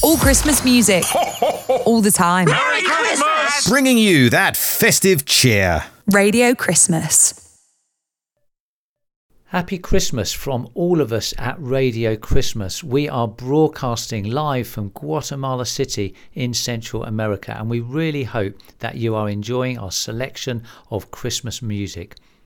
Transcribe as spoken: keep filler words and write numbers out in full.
All Christmas music. All the time. Merry Christmas! Bringing you that festive cheer. Radio Christmas. Happy Christmas from all of us at Radio Christmas. We are broadcasting live from Guatemala City in Central America, and we really hope that you are enjoying our selection of Christmas music.